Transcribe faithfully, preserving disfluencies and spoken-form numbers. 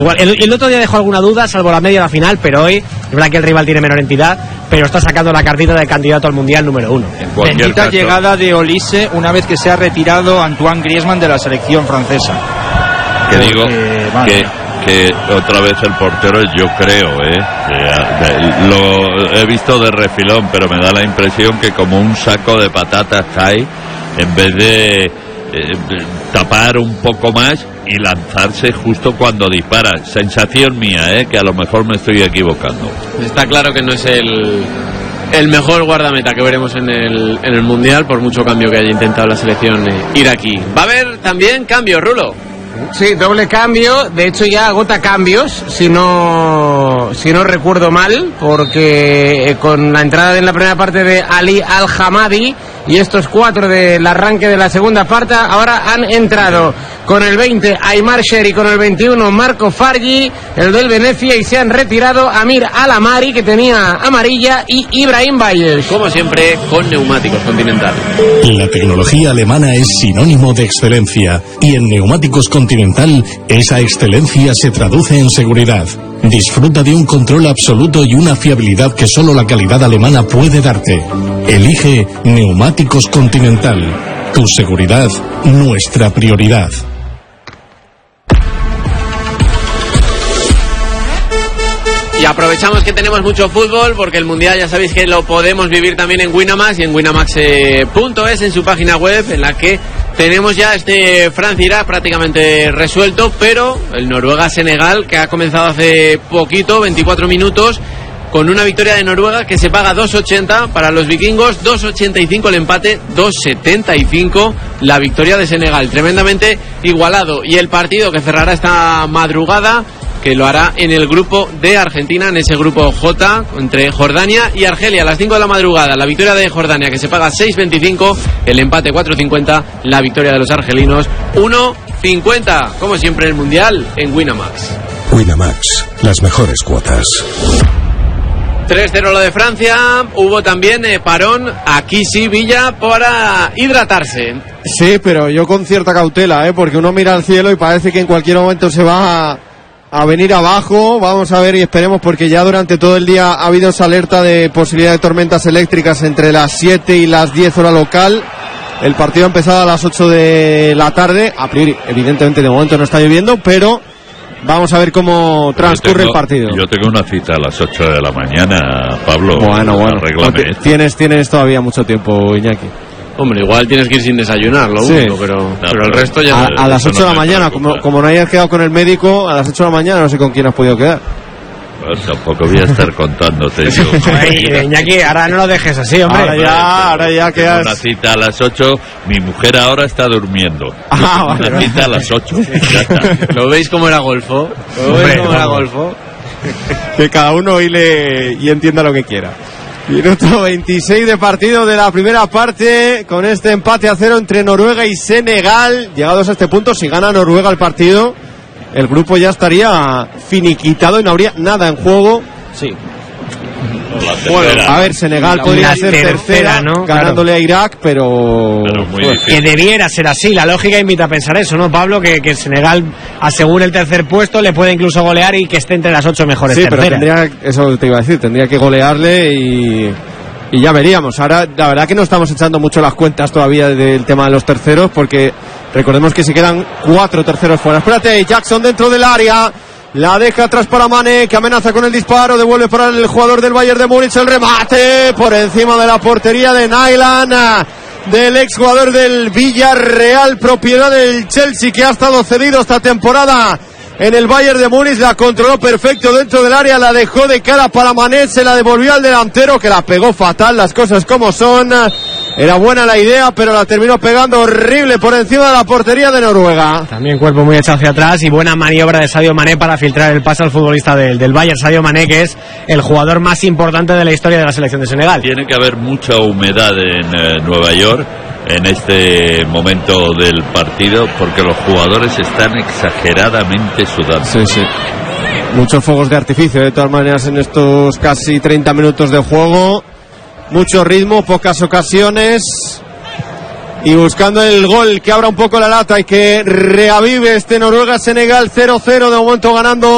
El, el otro día dejó alguna duda, salvo la media de la final, pero hoy es verdad que el rival tiene menor entidad, pero está sacando la cartita de candidato al Mundial número uno. Bendita llegada de Olise una vez que se ha retirado Antoine Griezmann de la selección francesa. Que Porque, digo que, que otra vez el portero, yo creo, ¿eh? Que, lo he visto de refilón, pero me da la impresión que como un saco de patatas cae, en vez de eh, tapar un poco más y lanzarse justo cuando dispara. Sensación mía, ¿eh? Que a lo mejor me estoy equivocando. Está claro que no es el, el mejor guardameta que veremos en el, en el Mundial, por mucho cambio que haya intentado la selección iraquí. Va a haber también cambio, Rulo. Sí, doble cambio. De hecho ya agota cambios, si no si no recuerdo mal, porque con la entrada en la primera parte de Ali Al-Hamadi y estos cuatro del arranque de la segunda parte, ahora han entrado con el veinte Aymar Sheri, con el veintiuno Marco Fargi, el del Venecia, y se han retirado Amir Al-Amari, que tenía amarilla, y Ibrahim Bayesh. Como siempre, con Neumáticos Continental. La tecnología alemana es sinónimo de excelencia, y en Neumáticos Continental esa excelencia se traduce en seguridad. Disfruta de un control absoluto y una fiabilidad que solo la calidad alemana puede darte. Elige Neumáticos Continental. Tu seguridad, nuestra prioridad. Y aprovechamos que tenemos mucho fútbol, porque el Mundial ya sabéis que lo podemos vivir también en Winamax y en winamax punto es, en su página web, en la que tenemos ya este Francia-Irak prácticamente resuelto, pero el Noruega-Senegal, que ha comenzado hace poquito, veinticuatro minutos, con una victoria de Noruega que se paga dos ochenta para los vikingos, dos ochenta y cinco el empate, dos setenta y cinco la victoria de Senegal. Tremendamente igualado. Y el partido que cerrará esta madrugada, que lo hará en el grupo de Argentina, en ese grupo J, entre Jordania y Argelia, a las cinco de la madrugada. La victoria de Jordania, que se paga seis veinticinco, el empate cuatro cincuenta, la victoria de los argelinos uno cincuenta. Como siempre en el Mundial, en Winamax. Winamax, las mejores cuotas. tres cero lo de Francia. Hubo también eh, parón, aquí sí, Villa, para hidratarse. Sí, pero yo con cierta cautela, ¿eh? Porque uno mira al cielo y parece que en cualquier momento se va a... a venir abajo. Vamos a ver y esperemos, porque ya durante todo el día ha habido esa alerta de posibilidad de tormentas eléctricas entre las siete y las diez hora local. El partido ha empezado a las ocho de la tarde. A priori, evidentemente de momento no está lloviendo, pero vamos a ver cómo transcurre tengo, el partido. Yo tengo una cita a las ocho de la mañana, Pablo. Bueno, bueno, tienes, tienes todavía mucho tiempo, Iñaki. Hombre, igual tienes que ir sin desayunar, lo sí. único, pero, no, pero, pero el resto ya... A, a las ocho de la mañana, como, como no hayas quedado con el médico, a las ocho de la mañana no sé con quién has podido quedar. Pues tampoco voy a estar contándote yo. Ay, Iñaki, ahora no lo dejes así, hombre. Ahora ya, ahora ya que has... Una cita a las ocho, mi mujer ahora está durmiendo. Ah, una vale, cita vale. a las ocho, ya está. ¿Lo veis cómo era golfo? ¿Lo veis cómo era golfo? Que cada uno hile y entienda lo que quiera. Minuto veintiséis de partido de la primera parte, con este empate a cero entre Noruega y Senegal. Llegados a este punto, si gana Noruega el partido, el grupo ya estaría finiquitado y no habría nada en juego. Sí. Bueno, a ver, Senegal la podría ser tercera, tercera, ¿no? ganándole claro. a Irak, pero... pero muy pues, que debiera ser así. La lógica invita a pensar eso, ¿no, Pablo? Que, que Senegal asegure el tercer puesto, le puede incluso golear y que esté entre las ocho mejores sí, terceras. Pero tendría, eso te iba a decir, tendría que golearle y... y ya veríamos. Ahora, la verdad que no estamos echando mucho las cuentas todavía del tema de los terceros, porque recordemos que se quedan cuatro terceros fuera. Espérate, Jackson dentro del área. La deja atrás para Mané, que amenaza con el disparo. Devuelve para el jugador del Bayern de Múnich. El remate por encima de la portería de Nyland, del exjugador del Villarreal, propiedad del Chelsea, que ha estado cedido esta temporada en el Bayern de Múnich. La controló perfecto dentro del área, la dejó de cara para Mané, se la devolvió al delantero, que la pegó fatal, las cosas como son. Era buena la idea, pero la terminó pegando horrible por encima de la portería de Noruega. También cuerpo muy echado hacia atrás y buena maniobra de Sadio Mané para filtrar el pase al futbolista del, del Bayern. Sadio Mané, que es el jugador más importante de la historia de la selección de Senegal. Tiene que haber mucha humedad en eh, Nueva York en este momento del partido, porque los jugadores están exageradamente sudando. Sí, sí. Muchos fuegos de artificio, de todas maneras, en estos casi treinta minutos de juego. Mucho ritmo, pocas ocasiones. Y buscando el gol que abra un poco la lata y que reavive este Noruega-Senegal cero cero, de momento ganando